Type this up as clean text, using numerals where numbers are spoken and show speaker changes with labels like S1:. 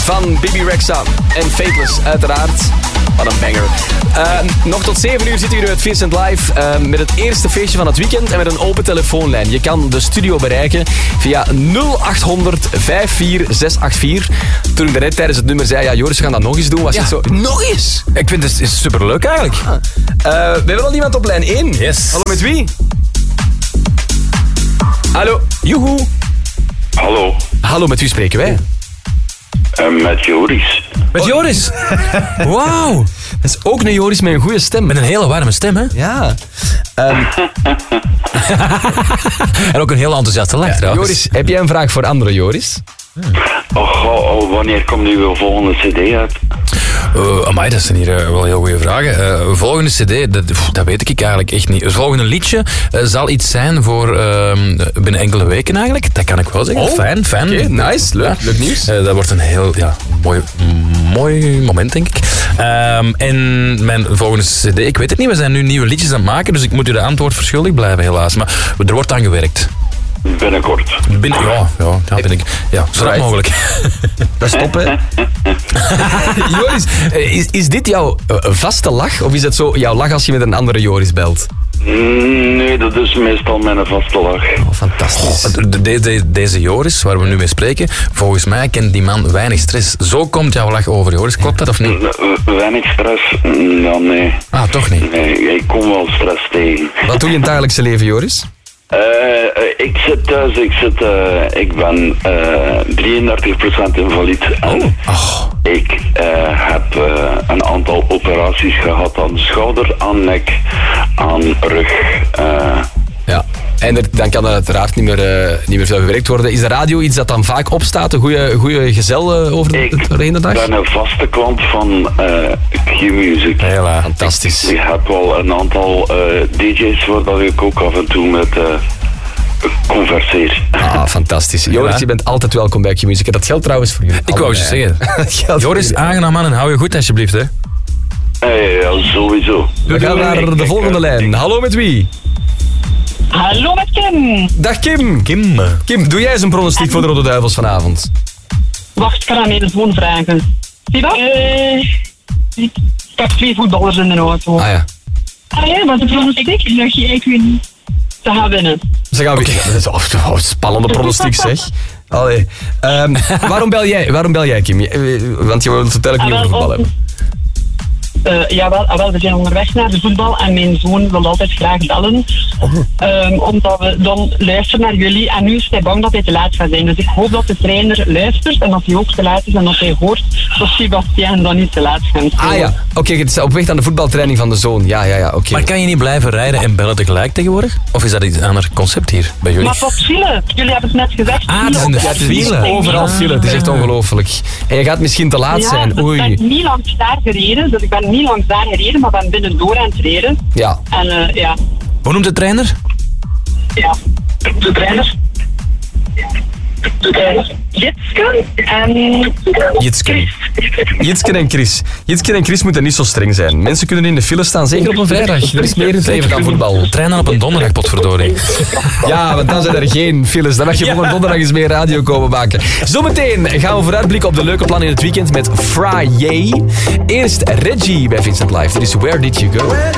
S1: van Bibi Rexha en Fateless, uiteraard. Wat een banger. Nog tot 7 uur zitten we hier met Vincent Live met het eerste feestje van het weekend en met een open telefoonlijn. Je kan de studio bereiken via 0800 54684. Toen ik daarnet tijdens het nummer zei, ja Joris, we gaan dat nog eens doen, was het zo... Nog eens?
S2: Ik vind het superleuk eigenlijk.
S1: We hebben al iemand op lijn 1.
S2: Yes.
S1: Hallo, met wie? Hallo. Joehoe.
S3: Hallo.
S1: Hallo, met wie spreken wij?
S3: Met Joris.
S2: Met Joris. Wauw.
S1: Dat is ook een Joris met een goede stem.
S2: Met een hele warme stem, hè?
S1: Ja.
S2: En ook een heel enthousiaste lach, trouwens.
S1: Joris, heb jij een vraag voor andere Joris?
S3: Wanneer komt uw volgende cd uit?
S2: Amai, dat zijn hier wel heel goede vragen. Volgende cd, dat weet ik eigenlijk echt niet. Het volgende liedje zal iets zijn voor binnen enkele weken eigenlijk. Dat kan ik wel zeggen. Fijn.
S1: Okay, nice, leuk. Leuk nieuws.
S2: Dat wordt een heel mooi moment, denk ik. En mijn volgende cd, ik weet het niet. We zijn nu nieuwe liedjes aan het maken, dus ik moet u de antwoord verschuldigd blijven, helaas. Maar er wordt aan gewerkt.
S3: Binnenkort.
S2: Ben ik. Ja, zo rap mogelijk.
S1: Dat is top, hè? Joris, is dit jouw vaste lach? Of is het zo jouw lach als je met een andere Joris belt?
S3: Nee, dat is meestal mijn vaste lach.
S1: Oh, fantastisch.
S2: Deze Joris, waar we nu mee spreken, volgens mij kent die man weinig stress. Zo komt jouw lach over, Joris. Klopt dat of niet?
S3: Weinig stress? Ja, nee.
S2: Ah, toch niet?
S3: Nee, ik kom wel stress tegen.
S1: Wat doe je in het dagelijkse leven, Joris?
S3: Ik zit thuis, ik ben 33% invalide. En ik heb een aantal operaties gehad aan de schouder, aan nek, aan rug.
S1: Ja. En dan kan er uiteraard niet meer veel gewerkt worden. Is de radio iets dat dan vaak opstaat? Een goede gezel over de hele dag?
S3: Ik ben een vaste klant van Q-Music.
S2: Hela.
S1: Fantastisch.
S3: Ik heb wel een aantal DJ's waar ik ook af en toe met converseer.
S1: Ah, fantastisch. Joris, je bent altijd welkom bij Q-Music. Dat geldt trouwens voor jullie.
S2: Ik wou je zeggen. Joris, aangenaam man en hou je goed alsjeblieft, hè.
S3: Ja, sowieso.
S1: We gaan naar de volgende lijn. Hallo, met wie?
S4: Hallo met Kim.
S1: Dag Kim. Kim, doe jij eens een pronostiek voor de Rode Duivels vanavond?
S4: Wacht, ik ga aan mijn telefoon vragen. Zie je dat? Ik heb 2 voetballers in de auto.
S1: Ah ja.
S4: Ah ja, wat een pronostiek? Ik weet niet. Ze gaan winnen.
S1: Ze gaan winnen. Dat is een spannende pronostiek, zeg. Allee. Waarom bel jij, Kim? Want je wilt het eigenlijk niet over voetbal hebben.
S4: We zijn onderweg naar de voetbal en mijn zoon wil altijd graag bellen. Omdat we dan luisteren naar jullie en nu is hij bang dat hij te laat gaat zijn. Dus ik hoop dat de trainer luistert en dat hij ook te laat is en dat hij hoort dat Sebastiaan dan niet te laat gaat.
S1: Ah ja, oké, het is op weg aan de voetbaltraining van de zoon. Ja, oké.
S2: Maar kan je niet blijven rijden en bellen tegelijk tegenwoordig? Of is dat iets ander concept hier bij jullie?
S4: Maar tot file. Jullie hebben het net gezegd.
S2: Het is file.
S1: Overal file, het is echt ongelooflijk. En je gaat misschien te laat zijn. Oei.
S4: Ik ben niet langs daar gereden, dus ik ben niet langs daar gereden, maar ben binnendoor aan het rijden.
S1: Ja.
S4: En ja.
S2: Hoe noemt de trainer?
S4: Ja. De trainer?
S1: Jitsken en Chris. Jitsken en Chris moeten niet zo streng zijn. Mensen kunnen in de file staan, zeker op een vrijdag. Er is meer in het leven dan voetbal.
S2: Trainen op een donderdag, potverdorie.
S1: Ja, want dan zijn er geen files. Dan mag je volgende donderdag eens meer radio komen maken. Zometeen gaan we vooruitblikken op de leuke plannen in het weekend met Friday. Eerst Reggie bij Vincent Live. Dit is Where Did You Go?